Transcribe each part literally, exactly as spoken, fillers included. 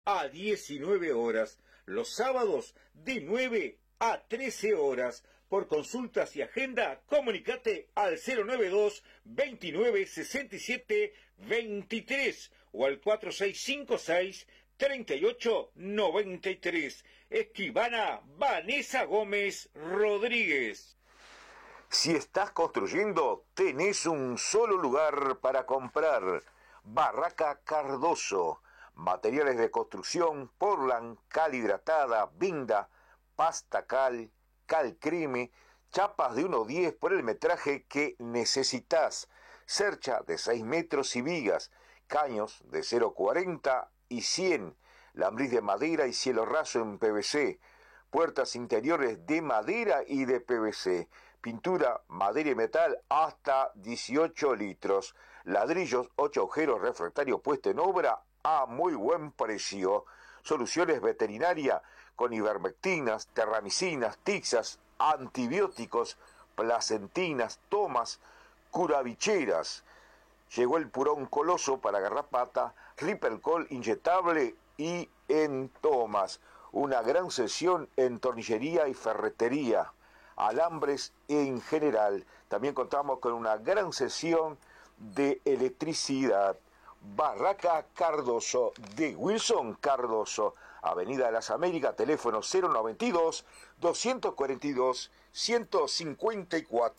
a diecinueve horas, los sábados de nueve a trece horas. Por consultas y agenda, comunicate al cero noventa y dos, veintinueve, sesenta y siete, veintitrés o al cuatro seis cinco seis, treinta y ocho, noventa y tres. Escribana Vanessa Gómez Rodríguez. Si estás construyendo, tenés un solo lugar para comprar. Barraca Cardoso. Materiales de construcción, portland, cal hidratada, vinda, pasta cal, cal creme, chapas de uno diez por el metraje que necesitas, cercha de seis metros y vigas, caños de cero cuarenta y cien, lambriz de madera y cielo raso en P V C, puertas interiores de madera y de P V C, pintura, madera y metal hasta dieciocho litros, ladrillos, ocho agujeros, refractario puesto en obra a muy buen precio. Soluciones veterinaria con ivermectinas, terramicinas, tixas, antibióticos, placentinas, tomas, curavicheras. Llegó el purón coloso para garrapata, Ripelcol inyectable y en tomas. Una gran sesión en tornillería y ferretería, alambres en general. También contamos con una gran sesión de electricidad. Barraca Cardoso, de Wilson Cardoso, Avenida de las Américas, teléfono cero noventa y dos, doscientos cuarenta y dos, ciento cincuenta y cuatro.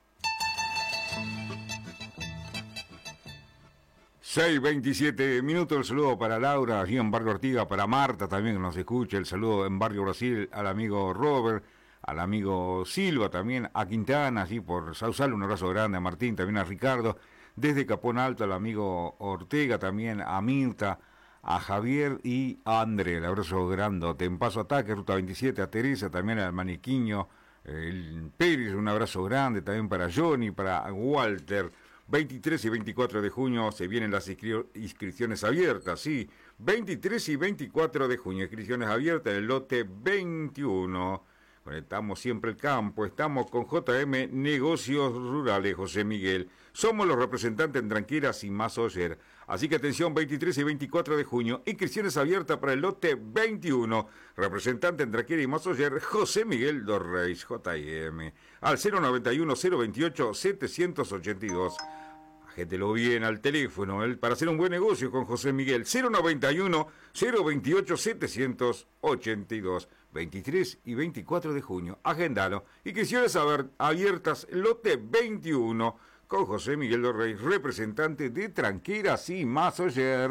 seis veintisiete minutos, el saludo para Laura, allí en Barrio Ortiga, para Marta también que nos escucha, el saludo en Barrio Brasil al amigo Robert, al amigo Silva también, a Quintana, allí por Sausal, un abrazo grande a Martín, también a Ricardo, desde Capón Alto al amigo Ortega, también a Mirta, a Javier y a André, el abrazo grandote. En Paso Ataque, Ruta veintisiete, a Teresa, también al Maniquiño, el Pérez, un abrazo grande también para Johnny, para Walter. veintitrés y veinticuatro de junio se vienen las inscri- inscripciones abiertas, sí, veintitrés y veinticuatro de junio, inscripciones abiertas en el lote veintiuno. Conectamos siempre el campo, estamos con J M Negocios Rurales, José Miguel. Somos los representantes en Tranqueras y Masoyer. Así que atención, veintitrés y veinticuatro de junio, inscripciones abiertas para el lote veintiuno. Representante en Tranqueras y Masoyer, José Miguel Dorreis, J M. Al cero noventa y uno, cero veintiocho, setecientos ochenta y dos. Agételo bien al teléfono, el, para hacer un buen negocio con José Miguel, cero noventa y uno, cero veintiocho, setecientos ochenta y dos, veintitrés y veinticuatro de junio, agendalo. Y quisieras saber, abiertas, lote veintiuno, con José Miguel Dorrey, representante de Tranqueras y Masoyer.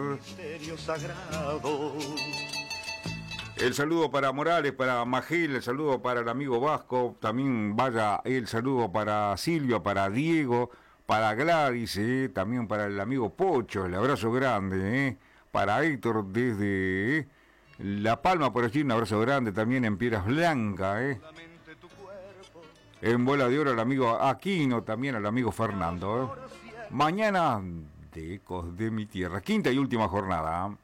El saludo para Morales, para Magel, el saludo para el amigo Vasco, también vaya el saludo para Silvia, para Diego, para Gladys, eh, también para el amigo Pocho, el abrazo grande, eh, para Héctor desde eh, La Palma, por allí un abrazo grande, también en Piedras Blancas, eh. En Bola de Oro al amigo Aquino, también al amigo Fernando. Eh. Mañana de Ecos de mi Tierra, quinta y última jornada.